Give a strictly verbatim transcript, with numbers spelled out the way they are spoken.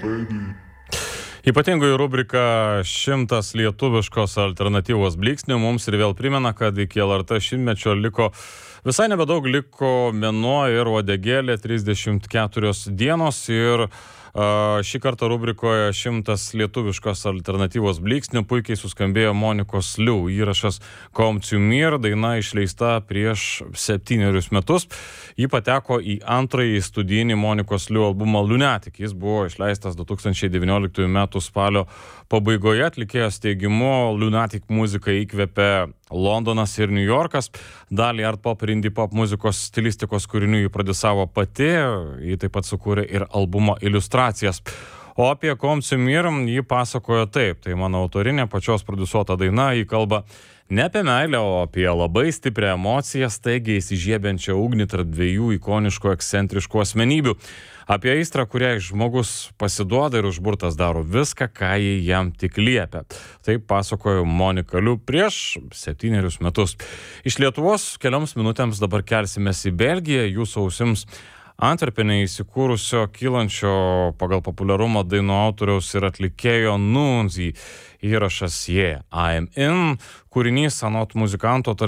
Ypatingoji rubrika šimtas lietuviškos alternatyvos blyksnių mums ir vėl primena, kad iki L R T šimtmečio liko visai nebedaug, liko mėnuo ir uodegėlė trisdešimt keturios dienos ir uh, šį kartą rubrikoje šimtas lietuviškos alternatyvos blyksnių puikiai suskambėjo Monikos Liu įrašas Come to Me, daina išleista prieš septynerius metus. Ji pateko į antrąjį studijinį Monikos Liu albumą Lunatic. Jis buvo išleistas du tūkstančiai devynioliktųjų metų spalio pabaigoje. Atlikėjos teigimu, Lunatic muziką įkvėpė Londonas ir New Yorkas. Dalį art pop ir indie pop muzikos stilistikos kūrinių jį prodiusavo pati. Ji taip pat sukūrė ir albumo iliustracijas. O apie Come to Me jį pasakojo taip. Tai mano autorinė pačios prodiusuota daina. Ji kalba ne apie meilę, o apie labai stiprią emociją, staigiai įsižiebiančią ugnį tarp dviejų ikoniškų, ekscentriškų asmenybių. Apie aistrą, kuriai žmogus pasiduoda ir užburtas daro viską, ką jį jam tik liepia. Taip pasakojo Monika Liu prieš septynerius metus. Iš Lietuvos kelioms minutėms dabar kelsimės į Belgiją, jūsų ausims Antverpene įsikūrusio kylančio pagal populiarumo dainų autoriaus ir atlikėjo Nunzi įrašas Yeah, I'm In. Kūrinys anot muzikanto